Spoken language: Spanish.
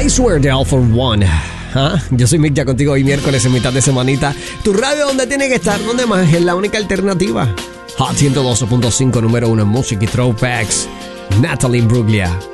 I Swear de All for One. Yo soy Mick, ya contigo hoy miércoles en mitad de semanita. Tu radio, ¿dónde tiene que estar? ¿Dónde más? Es la única alternativa. Hot 112.5, número 1 en música y throwbacks. Natalie Imbruglia.